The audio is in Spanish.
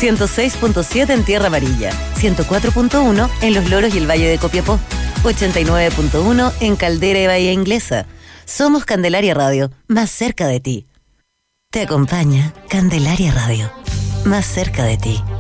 106.7 en Tierra Amarilla, 104.1 en Los Loros y el Valle de Copiapó, 89.1 en Caldera y Bahía Inglesa. Somos Candelaria Radio, más cerca de ti. Te acompaña Candelaria Radio, más cerca de ti.